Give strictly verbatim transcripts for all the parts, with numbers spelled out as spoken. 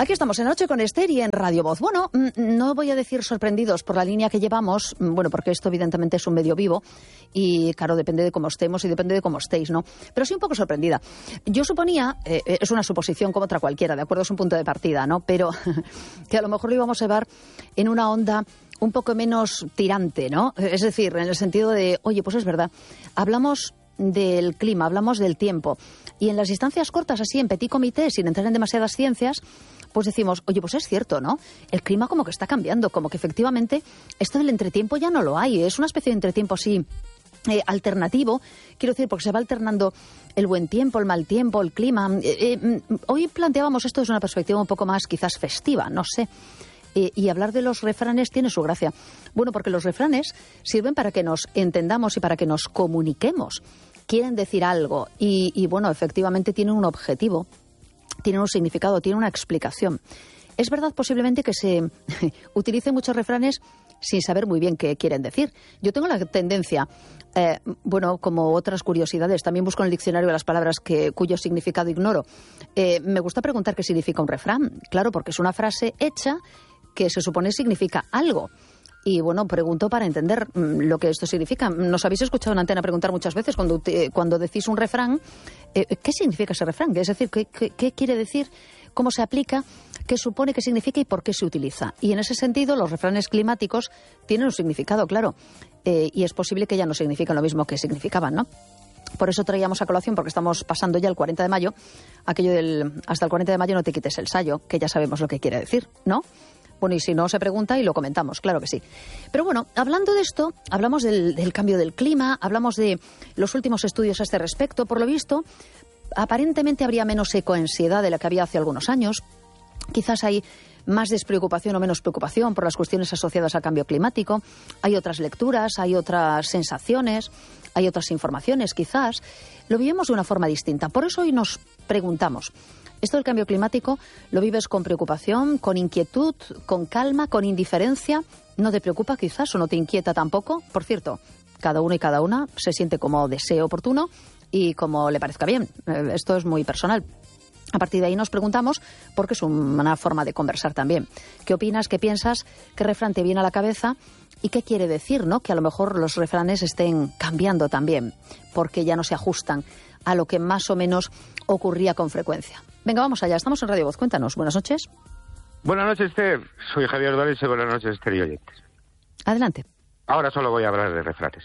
Aquí estamos en Noche con Esther y en Radio Voz. Bueno, no voy a decir sorprendidos por la línea que llevamos, bueno, porque esto evidentemente es un medio vivo y, claro, depende de cómo estemos y depende de cómo estéis, ¿no? Pero sí un poco sorprendida. Yo suponía, eh, es una suposición como otra cualquiera, ¿de acuerdo? Es un punto de partida, ¿no? Pero que a lo mejor lo íbamos a llevar en una onda un poco menos tirante, ¿no? Es decir, en el sentido de, oye, pues es verdad, hablamos del clima, hablamos del tiempo y en las distancias cortas, así en petit comité, sin entrar en demasiadas ciencias, pues decimos, oye, pues es cierto, ¿no? El clima como que está cambiando, como que efectivamente esto del entretiempo ya no lo hay, es una especie de entretiempo así eh, alternativo, quiero decir, porque se va alternando el buen tiempo, el mal tiempo, el clima. Eh, eh, hoy planteábamos esto desde una perspectiva un poco más quizás festiva, no sé. Eh, y hablar de los refranes tiene su gracia. Bueno, porque los refranes sirven para que nos entendamos y para que nos comuniquemos. Quieren decir algo y, y bueno, efectivamente tienen un objetivo, tienen un significado, tienen una explicación. Es verdad posiblemente que se utilicen muchos refranes sin saber muy bien qué quieren decir. Yo tengo la tendencia, eh, bueno, como otras curiosidades, también busco en el diccionario las palabras que, cuyo significado ignoro. Eh, me gusta preguntar qué significa un refrán. Claro, porque es una frase hecha que se supone significa algo. Y bueno, pregunto para entender mmm, lo que esto significa. Nos habéis escuchado en Antena preguntar muchas veces cuando, te, cuando decís un refrán, eh, ¿qué significa ese refrán? Es decir, ¿qué, qué, qué quiere decir? ¿Cómo se aplica? ¿Qué supone? ¿Qué significa? ¿Y por qué se utiliza? Y en ese sentido, los refranes climáticos tienen un significado, claro. Eh, y es posible que ya no significan lo mismo que significaban, ¿no? Por eso traíamos a colación, porque estamos pasando ya el cuarenta de mayo, aquello del hasta el cuarenta de mayo no te quites el sayo, que ya sabemos lo que quiere decir, ¿no? Bueno, y si no, se pregunta y lo comentamos, claro que sí. Pero bueno, hablando de esto, hablamos del, del cambio del clima, hablamos de los últimos estudios a este respecto. Por lo visto, aparentemente habría menos ecoansiedad de la que había hace algunos años. Quizás hay más despreocupación o menos preocupación por las cuestiones asociadas al cambio climático. Hay otras lecturas, hay otras sensaciones, hay otras informaciones, quizás. Lo vivimos de una forma distinta. Por eso hoy nos preguntamos, ¿esto del cambio climático lo vives con preocupación, con inquietud, con calma, con indiferencia? ¿No te preocupa quizás o no te inquieta tampoco? Por cierto, cada uno y cada una se siente como desee oportuno y como le parezca bien. Esto es muy personal. A partir de ahí nos preguntamos, porque es una forma de conversar también. ¿Qué opinas? ¿Qué piensas? ¿Qué refrán te viene a la cabeza? ¿Y qué quiere decir, no? Que a lo mejor los refranes estén cambiando también, porque ya no se ajustan a lo que más o menos ocurría con frecuencia. Venga, vamos allá. Estamos en Radio Voz. Cuéntanos. Buenas noches. Buenas noches, Esther. Soy Javier Dores y buenas noches, Esther y oyentes. Adelante. Ahora solo voy a hablar de refranes.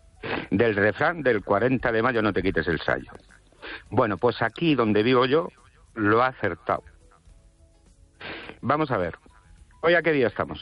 Del refrán del cuarenta de mayo no te quites el sayo. Bueno, pues aquí donde vivo yo lo ha acertado. Vamos a ver. ¿Hoy a qué día estamos?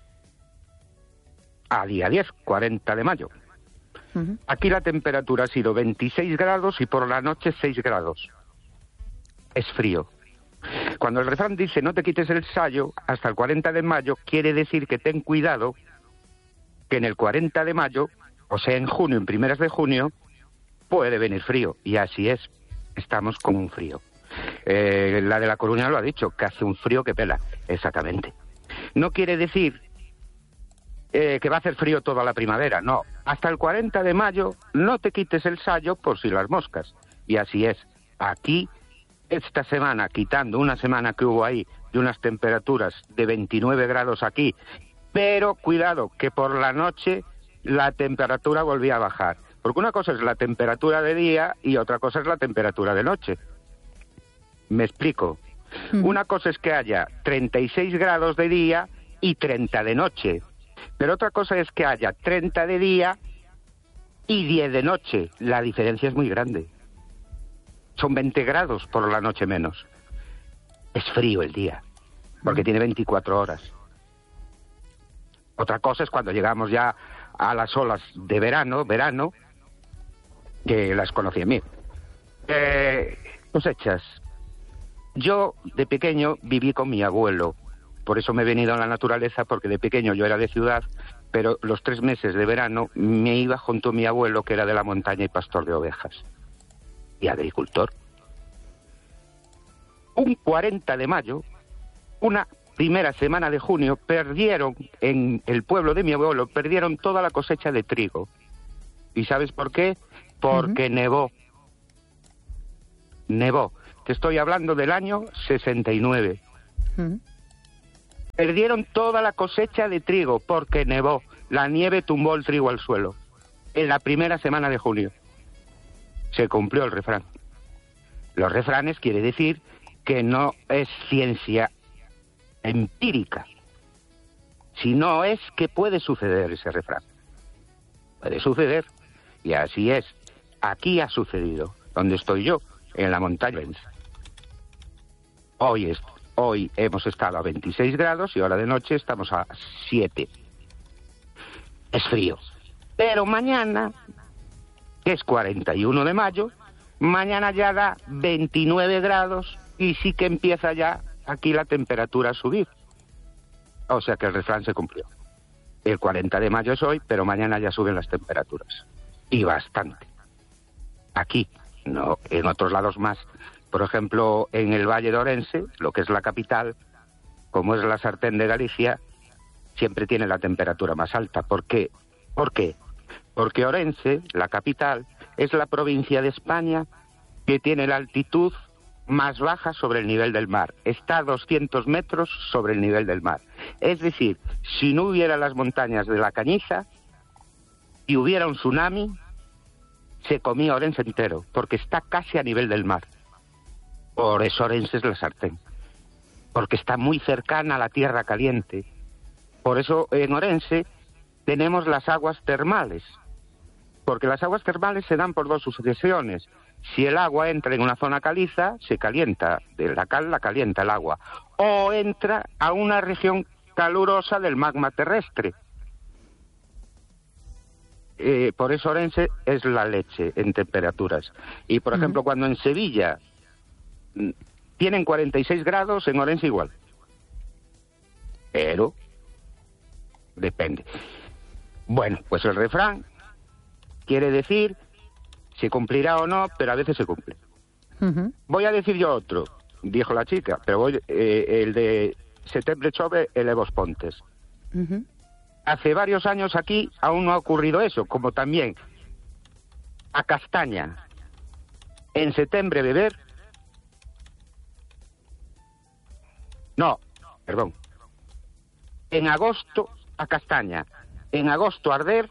A día diez, cuarenta de mayo. Uh-huh. Aquí la temperatura ha sido veintiséis grados y por la noche seis grados. Es frío. Cuando el refrán dice no te quites el sayo hasta el cuarenta de mayo, quiere decir que ten cuidado que en el cuarenta de mayo, o sea en junio, en primeras de junio, puede venir frío. Y así es. Estamos con un frío. Eh, la de La Coruña lo ha dicho, que hace un frío que pela. Exactamente. No quiere decir eh, que va a hacer frío toda la primavera, no. Hasta el cuarenta de mayo no te quites el sayo por si las moscas. Y así es. Aquí, esta semana, quitando una semana que hubo ahí de unas temperaturas de veintinueve grados aquí, pero cuidado, que por la noche la temperatura volvía a bajar. Porque una cosa es la temperatura de día y otra cosa es la temperatura de noche. Me explico. Mm. Una cosa es que haya treinta y seis grados de día y treinta de noche. Pero otra cosa es que haya treinta de día y diez de noche. La diferencia es muy grande. Son veinte grados por la noche menos. Es frío el día, porque mm. tiene veinticuatro horas. Otra cosa es cuando llegamos ya a las olas de verano, verano, que las conocí a mí. Eh, cosechas. Yo, de pequeño, viví con mi abuelo. Por eso me he venido a la naturaleza, porque de pequeño yo era de ciudad, pero los tres meses de verano me iba junto a mi abuelo, que era de la montaña y pastor de ovejas. Y agricultor. Un cuarenta de mayo, una primera semana de junio, perdieron, en el pueblo de mi abuelo, perdieron toda la cosecha de trigo. ¿Y sabes por qué? Porque uh-huh. nevó. Nevó. Te estoy hablando del año sesenta y nueve. Mm. Perdieron toda la cosecha de trigo porque nevó. La nieve tumbó el trigo al suelo. En la primera semana de junio. Se cumplió el refrán. Los refranes quiere decir que no es ciencia empírica, sino es que puede suceder ese refrán. Puede suceder. Y así es. Aquí ha sucedido. Donde estoy yo, en la montaña. Hoy, es, hoy hemos estado a veintiséis grados y ahora de noche estamos a siete. Es frío. Pero mañana, que es cuarenta y uno de mayo, mañana ya da veintinueve grados y sí que empieza ya aquí la temperatura a subir. O sea que el refrán se cumplió. El cuarenta de mayo es hoy, pero mañana ya suben las temperaturas. Y bastante. Aquí, no, en otros lados más. Por ejemplo, en el Valle de Orense, lo que es la capital, como es la sartén de Galicia, siempre tiene la temperatura más alta. ¿Por qué? ¿Por qué? Porque Orense, la capital, es la provincia de España que tiene la altitud más baja sobre el nivel del mar. Está a doscientos metros sobre el nivel del mar. Es decir, si no hubiera las montañas de la Cañiza y hubiera un tsunami, se comía Orense entero, porque está casi a nivel del mar. Por eso Orense es la sartén, porque está muy cercana a la tierra caliente. Por eso en Orense tenemos las aguas termales, porque las aguas termales se dan por dos sucesiones. Si el agua entra en una zona caliza, se calienta, de la cal la calienta el agua, o entra a una región calurosa del magma terrestre. Eh, por eso Orense es la leche en temperaturas. Y por ejemplo, uh-huh. cuando en Sevilla tienen cuarenta y seis grados, en Orense igual. Pero depende. Bueno, pues el refrán quiere decir, se cumplirá o no, pero a veces se cumple. Uh-huh. Voy a decir yo otro, dijo la chica, pero voy eh, el de Setembre chove e levos pontes. Uh-huh. Hace varios años aquí aún no ha ocurrido eso, como también a castaña. En septiembre beber... No, perdón. En agosto a castaña. En agosto arder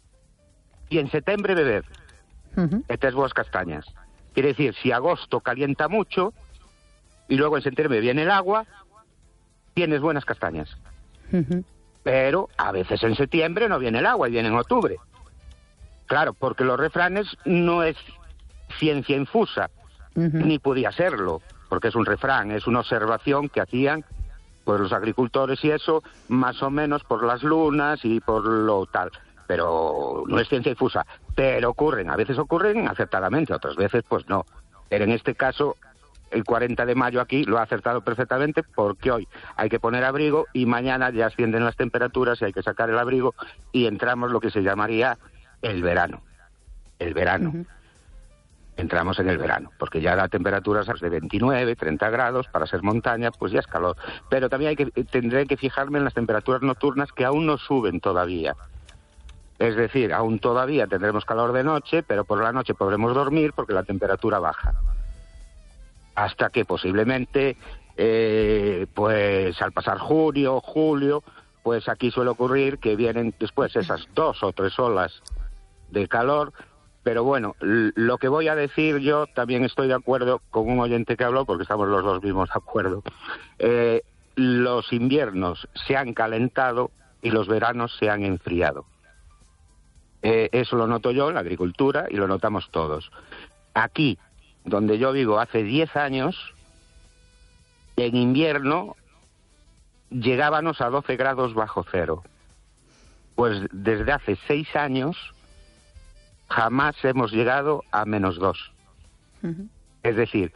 y en septiembre beber. Uh-huh. Estas buenas castañas. Quiere decir, si agosto calienta mucho y luego en septiembre viene el agua, tienes buenas castañas. Uh-huh. Pero a veces en septiembre no viene el agua y viene en octubre. Claro, porque los refranes no es ciencia infusa, uh-huh. ni podía serlo, porque es un refrán, es una observación que hacían pues los agricultores y eso, más o menos por las lunas y por lo tal. Pero no es ciencia infusa. Pero ocurren, a veces ocurren acertadamente, otras veces pues no. Pero en este caso, el cuarenta de mayo aquí lo ha acertado perfectamente, porque hoy hay que poner abrigo y mañana ya ascienden las temperaturas y hay que sacar el abrigo y entramos lo que se llamaría el verano. El verano. Uh-huh. Entramos en el verano, porque ya la temperatura es de veintinueve, treinta grados, para ser montaña, pues ya es calor. Pero también hay que, tendré que fijarme en las temperaturas nocturnas que aún no suben todavía. Es decir, aún todavía tendremos calor de noche, pero por la noche podremos dormir porque la temperatura baja. Hasta que posiblemente, eh, pues al pasar junio, julio, pues aquí suele ocurrir que vienen después esas dos o tres olas de calor. Pero bueno, lo que voy a decir yo, también estoy de acuerdo con un oyente que habló, porque estamos los dos mismos de acuerdo. Eh, los inviernos se han calentado y los veranos se han enfriado. Eh, eso lo noto yo en la agricultura y lo notamos todos. Aquí, donde yo vivo hace diez años, en invierno llegábamos a doce grados bajo cero. Pues desde hace seis años jamás hemos llegado a menos dos. Uh-huh. Es decir,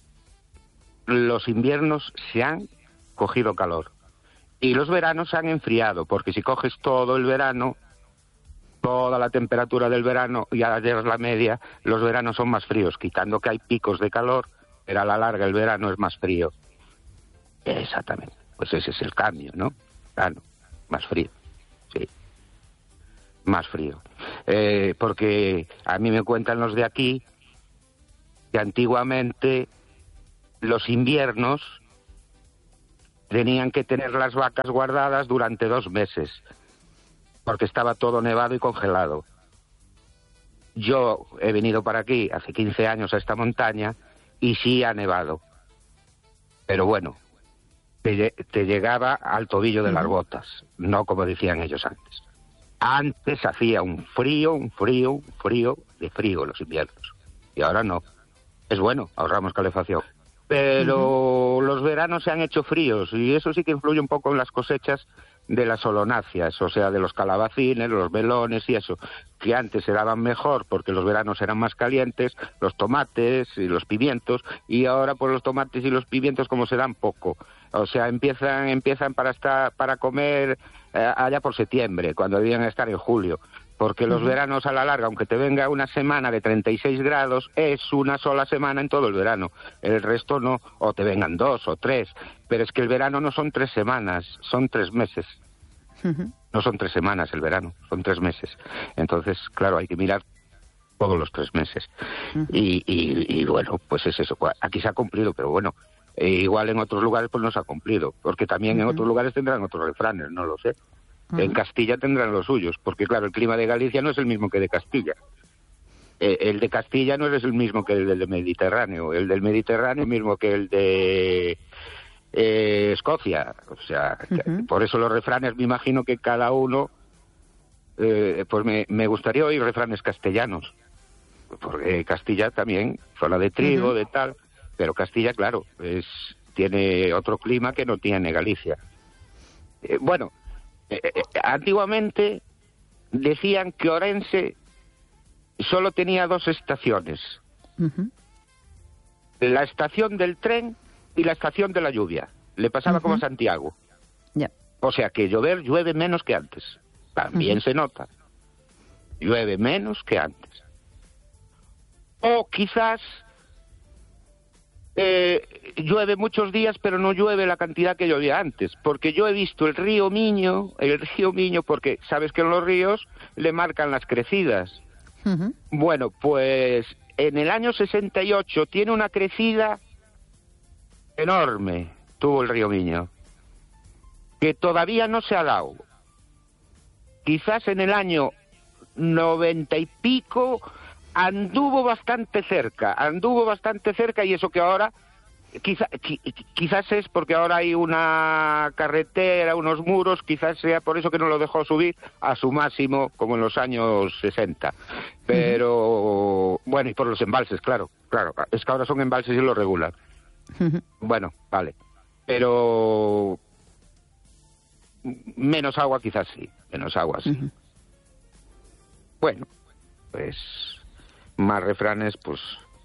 los inviernos se han cogido calor y los veranos se han enfriado, porque si coges todo el verano, toda la temperatura del verano y ahora llegas la media, los veranos son más fríos, quitando que hay picos de calor, pero a la larga el verano es más frío. Exactamente, pues ese es el cambio, ¿no? Verano, más frío, sí, más frío. Eh, porque a mí me cuentan los de aquí que antiguamente los inviernos tenían que tener las vacas guardadas durante dos meses, porque estaba todo nevado y congelado. Yo he venido para aquí hace quince años a esta montaña y sí ha nevado. Pero bueno, te, te llegaba al tobillo de las botas, no como decían ellos antes. Antes hacía un frío, un frío, un frío, de frío los inviernos. Y ahora no. Es bueno, ahorramos calefacción. Pero uh-huh. los veranos se han hecho fríos y eso sí que influye un poco en las cosechas de las solonáceas, o sea, de los calabacines, los melones y eso, que antes se daban mejor porque los veranos eran más calientes, los tomates y los pimientos, y ahora pues los tomates y los pimientos como se dan poco. O sea, empiezan empiezan para estar para comer eh, allá por septiembre, cuando debían estar en julio. Porque los uh-huh. veranos a la larga, aunque te venga una semana de treinta y seis grados, es una sola semana en todo el verano. El resto no, o te vengan dos o tres. Pero es que el verano no son tres semanas, son tres meses. Uh-huh. No son tres semanas el verano, son tres meses. Entonces, claro, hay que mirar todos los tres meses. Uh-huh. Y, y, y bueno, pues es eso. Aquí se ha cumplido, pero bueno, eh, igual en otros lugares pues no se ha cumplido. Porque también uh-huh. en otros lugares tendrán otros refranes, no lo sé. Uh-huh. En Castilla tendrán los suyos, porque claro, el clima de Galicia no es el mismo que de Castilla. Eh, el de Castilla no es el mismo que el del Mediterráneo. El del Mediterráneo es el mismo que el de eh, Escocia. O sea, uh-huh. por eso los refranes, me imagino que cada uno, eh, pues me, me gustaría oír refranes castellanos. Porque Castilla también, zona de trigo, uh-huh. de tal, pero Castilla, claro, es tiene otro clima que no tiene Galicia. Eh, bueno... Eh, eh, antiguamente decían que Orense solo tenía dos estaciones. Uh-huh. La estación del tren y la estación de la lluvia. Le pasaba uh-huh. como a Santiago. Yeah. O sea que llover llueve menos que antes. También uh-huh. se nota. Llueve menos que antes. O quizás Eh, llueve muchos días, pero no llueve la cantidad que llovía antes, porque yo he visto el río Miño, el río Miño, porque sabes que en los ríos le marcan las crecidas. Uh-huh. Bueno, pues en el año sesenta y ocho tiene una crecida enorme, tuvo el río Miño, que todavía no se ha dado. Quizás en el año noventa y pico anduvo bastante cerca, anduvo bastante cerca y eso que ahora, quizá, quizás es porque ahora hay una carretera, unos muros, quizás sea por eso que no lo dejó subir a su máximo como en los años sesenta. Pero, uh-huh. bueno, y por los embalses, claro, claro, es que ahora son embalses y lo regulan. Uh-huh. Bueno, vale, pero menos agua quizás sí, menos agua sí. Uh-huh. Bueno, pues... más refranes, pues...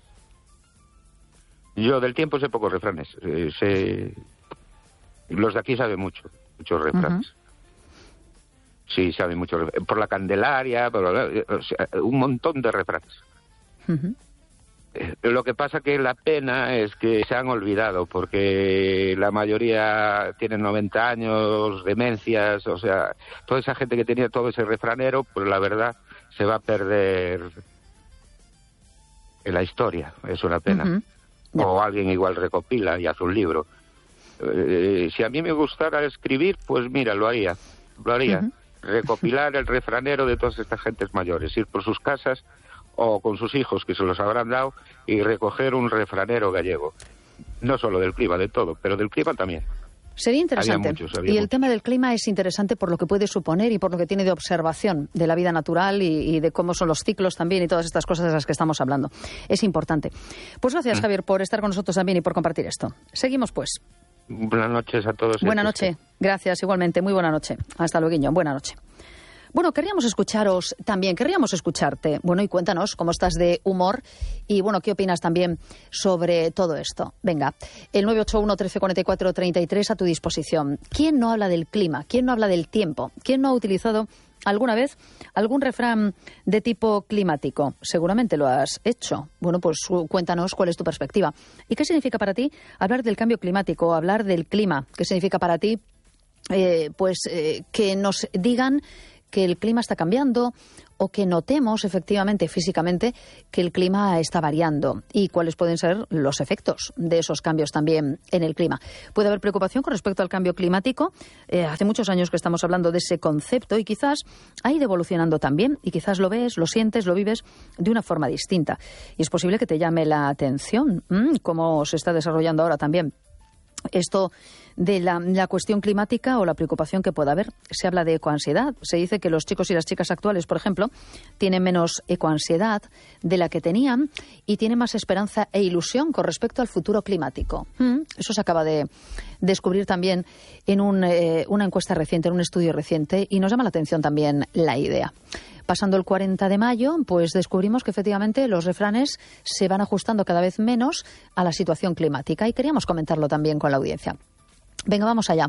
Yo del tiempo sé pocos refranes. Eh, sé... Los de aquí saben mucho, muchos refranes. Uh-huh. Sí, saben mucho. Por la Candelaria, por la... o sea, un montón de refranes. Uh-huh. Eh, lo que pasa que la pena es que se han olvidado, porque la mayoría tienen noventa años, demencias, o sea, toda esa gente que tenía todo ese refranero, pues la verdad se va a perder... en la historia, es una pena. Uh-huh. Yeah. O alguien igual recopila y hace un libro. Eh, si a mí me gustara escribir, pues mira, lo haría, lo haría. Uh-huh. Recopilar el refranero de todas estas gentes mayores, ir por sus casas o con sus hijos que se los habrán dado y recoger un refranero gallego. No solo del clima, de todo, pero del clima también. Sería interesante. Había muchos, había y el muchos. Tema del clima es interesante por lo que puede suponer y por lo que tiene de observación de la vida natural y, y de cómo son los ciclos también y todas estas cosas de las que estamos hablando. Es importante. Pues gracias, ¿Mm? Javier, por estar con nosotros también y por compartir esto. Seguimos, pues. Buenas noches a todos. Buenas noches. Gracias, igualmente. Muy buena noche. Hasta luego. Buena noche. Bueno, querríamos escucharos también, querríamos escucharte. Bueno, y cuéntanos cómo estás de humor y, bueno, qué opinas también sobre todo esto. Venga, el nueve ocho uno, trece cuarenta y cuatro, treinta y tres a tu disposición. ¿Quién no habla del clima? ¿Quién no habla del tiempo? ¿Quién no ha utilizado alguna vez algún refrán de tipo climático? Seguramente lo has hecho. Bueno, pues cuéntanos cuál es tu perspectiva. ¿Y qué significa para ti hablar del cambio climático, hablar del clima? ¿Qué significa para ti, eh, pues, eh, que nos digan que el clima está cambiando o que notemos efectivamente físicamente que el clima está variando y cuáles pueden ser los efectos de esos cambios también en el clima. Puede haber preocupación con respecto al cambio climático. Eh, hace muchos años que estamos hablando de ese concepto y quizás ha ido evolucionando también y quizás lo ves, lo sientes, lo vives de una forma distinta. Y es posible que te llame la atención mmm, cómo se está desarrollando ahora también esto de la, la cuestión climática o la preocupación que pueda haber. Se habla de ecoansiedad. Se dice que los chicos y las chicas actuales, por ejemplo, tienen menos ecoansiedad de la que tenían y tienen más esperanza e ilusión con respecto al futuro climático. Mm, eso se acaba de descubrir también en un, eh, una encuesta reciente, en un estudio reciente, y nos llama la atención también la idea. Pasando el cuarenta de mayo, pues descubrimos que efectivamente los refranes se van ajustando cada vez menos a la situación climática y queríamos comentarlo también con la audiencia. Venga, vamos allá.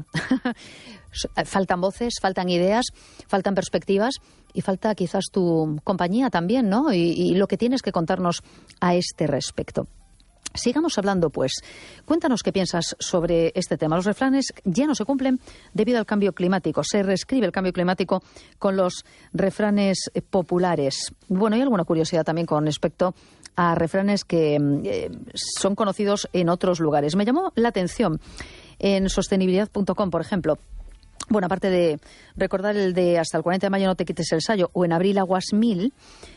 Faltan voces, faltan ideas, faltan perspectivas y falta quizás tu compañía también, ¿no? Y, y lo que tienes que contarnos a este respecto. Sigamos hablando, pues. Cuéntanos qué piensas sobre este tema. Los refranes ya no se cumplen debido al cambio climático. Se reescribe el cambio climático con los refranes populares. Bueno, hay alguna curiosidad también con respecto a refranes que eh, son conocidos en otros lugares. Me llamó la atención en sostenibilidad punto com, por ejemplo. Bueno, aparte de recordar el de hasta el cuarenta de mayo no te quites el sayo o en abril aguas mil,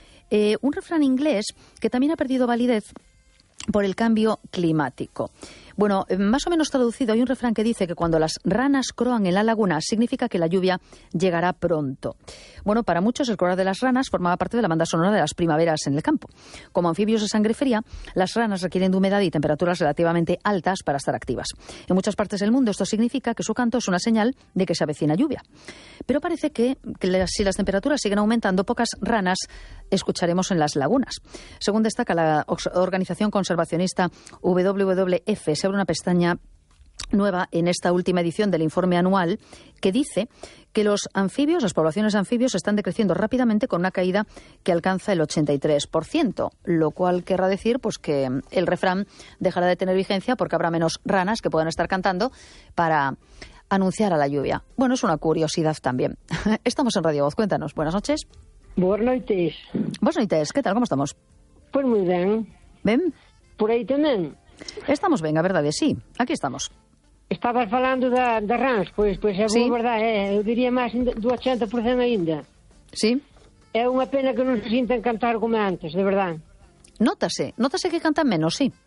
eh, un refrán inglés que también ha perdido validez por el cambio climático. Bueno, más o menos traducido, hay un refrán que dice que cuando las ranas croan en la laguna significa que la lluvia llegará pronto. Bueno, para muchos el croar de las ranas formaba parte de la banda sonora de las primaveras en el campo. Como anfibios de sangre fría, las ranas requieren de humedad y temperaturas relativamente altas para estar activas. En muchas partes del mundo esto significa que su canto es una señal de que se avecina lluvia. Pero parece que, que si las temperaturas siguen aumentando, pocas ranas escucharemos en las lagunas. Según destaca la organización conservacionista W W F, se abre una pestaña nueva en esta última edición del informe anual que dice que los anfibios, las poblaciones de anfibios están decreciendo rápidamente con una caída que alcanza el ochenta y tres por ciento, lo cual querrá decir pues que el refrán dejará de tener vigencia porque habrá menos ranas que puedan estar cantando para anunciar a la lluvia. Bueno, es una curiosidad también. Estamos en Radio Voz, cuéntanos. Buenas noches. Buenas noites. Buenas noites, ¿qué tal? ¿Cómo estamos? Pues moi ben. Ben? Por aí tamén. Estamos ben, a verdade, sí. Aquí estamos. Estabas falando da, da rans, pois, pois é sí. boa verdade, é, eu diría máis do ochenta por cento aínda. Sí. É unha pena que non se sintan cantar como antes, de verdade. Nótase, nótase que cantan menos, sí.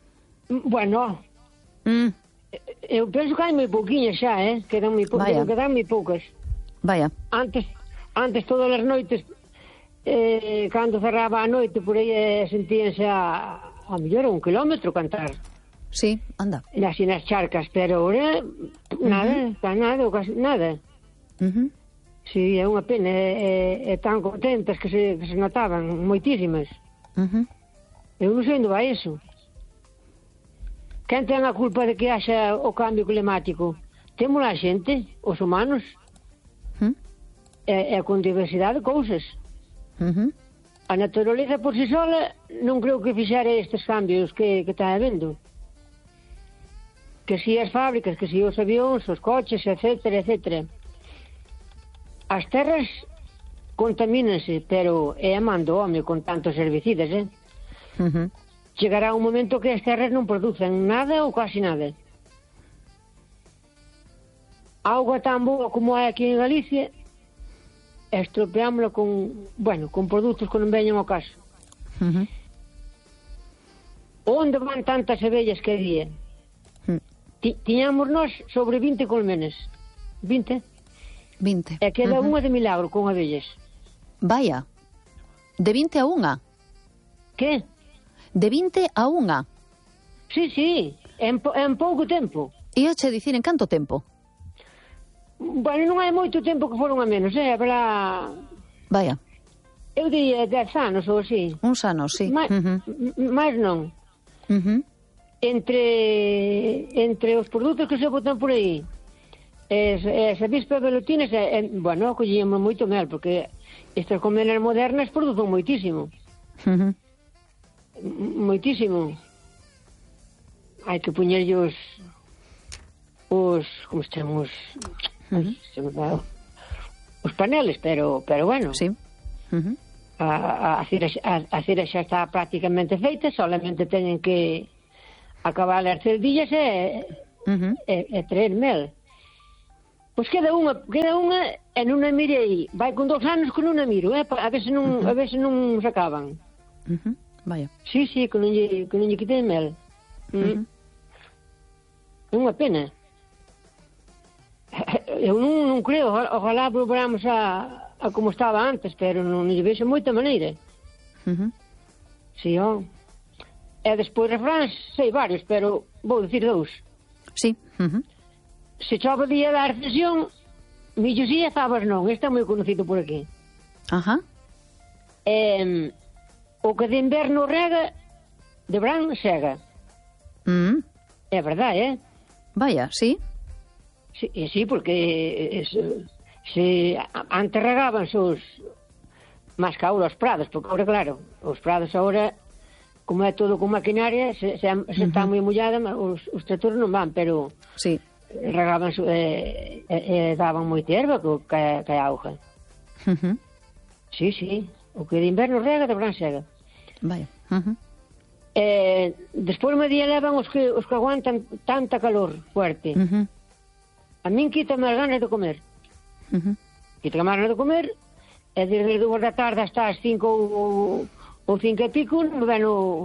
Bueno, mm. eu penso que hai moi pouquiñas xa, eh? Quedan moi poucas, quedan moi poucas. Vaya. Antes, antes todas as noites, eh, cando cerraba a noite, por aí eh, sentíanse a, a mellor un kilómetro cantar. Sí, anda. Así nas charcas, pero ahora nada, uh -huh. nada, casi nada. Uh -huh. Sí, é unha pena, é, é, é tan contentas que se, que se notaban, moitísimas. Uh -huh. Eu non sei onde vai iso. Quen ten a culpa de que haxa o cambio climático? Temos a xente, os humanos, uh -huh. é, é con diversidade de cousas. Uh -huh. A naturaleza por si sola non creo que fixera estes cambios que, que está habendo. Que si as fábricas, que si os avións, os coches, etcétera, etcétera. As terras contamínanse, pero é a man do home con tantos herbicidas, eh? Uh -huh. Chegará un momento que as terras non producen nada ou casi nada. Auga tan boa como é aquí en Galicia, estropeámosla con, bueno, con produtos que non veñen ao caso. Uh -huh. Onde van tantas abellas que había? Uh -huh. Tiñamos nós sobre vinte colmenas. vinte? vinte. E queda uh -huh. unha de milagro con abellas. Vaya. De vinte a unha? Que? De vinte a unha? Sí, sí. En, en pouco tempo. E oche dicir en canto tempo? Bueno, non hai moito tempo que foron a menos, eh? Habrá... Vaya. Eu diría dez anos ou así. Uns anos, sí. Ma... Uh -huh. Mais non. Uh -huh. Entre entre os produtos que se botan por aí, es, es avispas velutina, eh, bueno, collíamos moito mel, porque estas colmenas modernas producen moitísimo. Uh -huh. Moitísimo. Hai que poñerlle os os, como se chama, os, uh -huh. se me va, os paneles, pero pero bueno. Sí. Uh -huh. a, a, cera, a, a cera xa está prácticamente feita, solamente teñen que acabar as cerdillas e, uh-huh. e, e traer mel. Pois queda unha, queda unha e non a mirei. Vai con dos anos que non a miro, eh? a ver se non, uh-huh. a ver se non se acaban. Uh-huh. Vaya. Sí, sí, que non lle, que non lle quitei mel. Uh-huh. É unha pena. Eu non, non creo, ojalá volvamos a, a como estaba antes, pero non lle vexo moita maneira. Uh-huh. Sí, ó. E despois refráns, sei varios, pero vou dicir dous. Sí. Uh-huh. Se chove día da recesión, millos e fabas non. Este é moi conocido por aquí. Ajá. Eh, o que de inverno rega, de verán sega. Mm. É verdade, eh? Vaya, sí. Sí, sí, porque se, se antes regaban os máis que ahora os prados, porque ahora, claro, os prados ahora, como é todo con maquinaria, se, se, se uh-huh. está moi mollada, os, os tractores non van, pero sí. regaban e eh, eh, daban moita erva que, que a auga. Uh-huh. Sí, sí, o que de inverno rega, de verán sega. Vaya. Uh-huh. Eh, despois me día levan os que, os que aguantan tanta calor fuerte. Uh-huh. A min quítame as ganas de comer. Uh-huh. Quítame as ganas de comer, e desde as dúas da tarde hasta as cinco ou, ou cinco e pico non me ven o,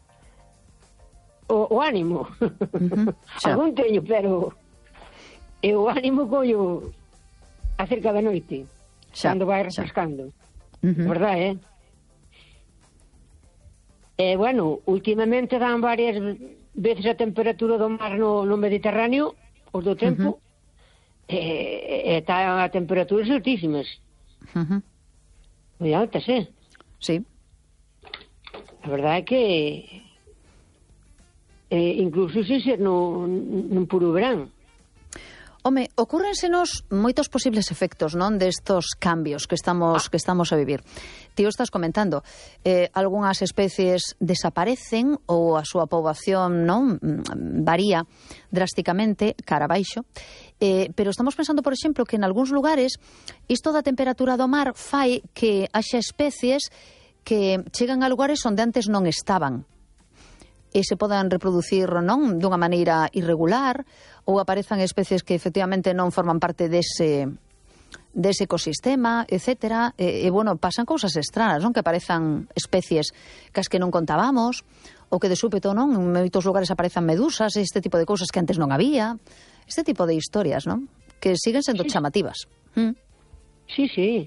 o, o ánimo. Uh-huh. Algún teño, pero e o ánimo collo acerca da noite, xa, cando vai refrescando. Uh-huh. Verdade, eh? E, bueno, últimamente dan varias veces a temperatura do mar no, no Mediterráneo, os do tempo, uh-huh. e está a temperaturas altísimas. Uh-huh. Moi altas, eh? Sí. A verdade é que eh, incluso sin ser no, no puro verán. Home, ocúrrensenos moitos posibles efectos, non, destos cambios que estamos que estamos a vivir. Ti o estás comentando, eh, algunhas especies desaparecen ou a súa poboación, non, varía drásticamente cara abaixo, eh, pero estamos pensando, por exemplo, que en algúns lugares isto da temperatura do mar fai que haxa especies que chegan a lugares onde antes non estaban e se podan reproducir, non, dunha maneira irregular, ou aparezan especies que efectivamente non forman parte dese, dese ecosistema, etcétera. E, e, bueno, pasan cousas extrañas, non? Que aparezan especies cas que non contábamos, ou que de súpeto, non? En moitos lugares aparezan medusas, este tipo de cousas que antes non había. Este tipo de historias, non? Que siguen sendo sí. chamativas. ¿Mm? Sí, sí.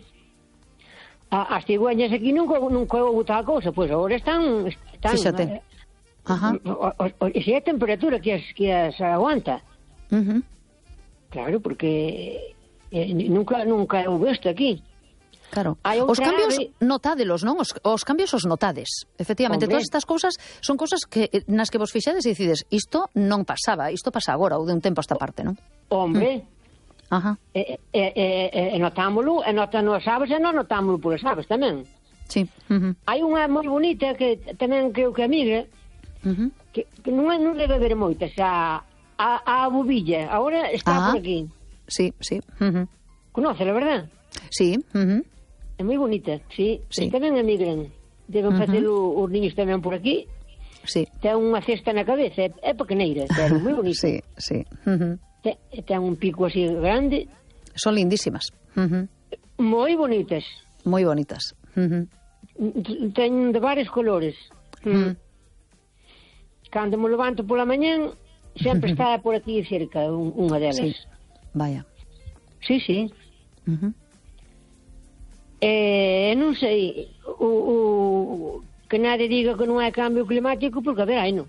A, as cigüeñas aquí nunca, nunca houve tal cousa, pois pues agora están... están Fíxate. Eh, Ajá. O, o, o, e se é a temperatura que as, que as aguanta. Uh-huh. Claro, porque eh, nunca nunca houve isto aquí. Claro. Os cambios ave... notádelos, non? Os, os cambios os notades. Efectivamente, Hombre. Todas estas cousas son cousas que nas que vos fixades e decides, isto non pasaba, isto pasa agora ou de un tempo a esta parte, non? Hombre. Mm. Ajá. E, e, e, e notámolo, e notan as aves e non notámolo polas aves tamén. Sí. Uh-huh. Hai unha moi bonita que tamén creo que amiga, uh-huh. que, que non, non debe haber moitas, a, a, a bobilla, agora está ah, por aquí. Sí, sí. Uh-huh. Conócela, verdad? Sí. Uh-huh. É moi bonita, sí. Sí. E tamén emigran. Deben uh-huh. facer os niños tamén por aquí. Sí. Ten unha cesta na cabeza, é, é pequeneira, pero moi bonita. Sí, sí. Uh-huh. Ten, ten un pico así grande. Son lindísimas. Uh-huh. Moi bonitas. Moi bonitas. Uh-huh. Ten de varios colores. Uh-huh. Mm. Cando me levanto pola mañán, sempre está por aquí cerca un, unha delas. Sí. Vaya. Sí, sí. Uh-huh. Eh, non sei, o, o, que nadie diga que non hai cambio climático, porque a ver, hai non.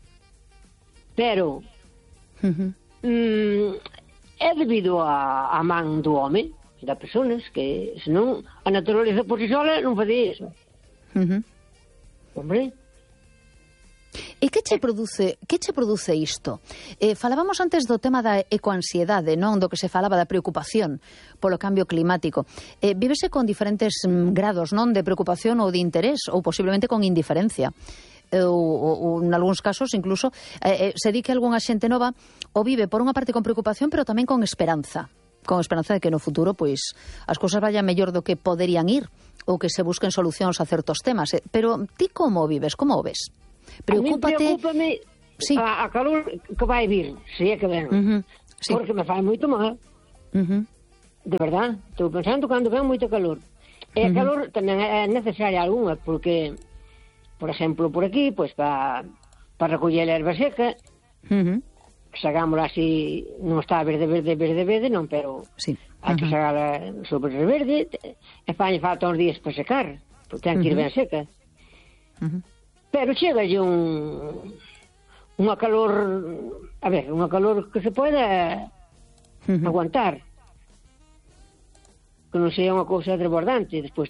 Pero uh-huh. mm, é debido a, a man do home, das personas, que senón a naturaleza por si sola non facía iso. Uh-huh. Hombre. E que che produce, que che produce isto? Eh, falábamos antes do tema da ecoansiedade, non? Do que se falaba da preocupación polo cambio climático. Eh, vívese con diferentes mm, grados, non? De preocupación ou de interés, ou posiblemente con indiferencia. Ou, ou, ou en algúns casos, incluso, eh, eh, se di que algunha xente nova o vive por unha parte con preocupación, pero tamén con esperanza. con esperanza de que no futuro pois as cousas vayan mellor do que poderían ir ou que se busquen solucións a certos temas. Pero ti como vives, como o ves? Preocúpate... A mí preocúpame sí. a, a calor que vai vir, se é que ven. Uh-huh. Sí. Porque me fai moito mal. Uh-huh. De verdad, estou pensando cando ven moito calor. E a Uh-huh. calor tamén é necesaria algunha, porque, por exemplo, por aquí, pois para pa recoller a erva seca, Uh-huh. sagámola así, non está verde, verde, verde, verde, non, pero Sí. hai que Uh-huh. sagala sobre verde, e falle falta uns días para secar, porque ten que ir Uh-huh. ben seca. Uh-huh. Pero chegalle un unha calor, a ver, unha calor que se poida Uh-huh. aguantar, que non sea unha cousa desbordante. Despois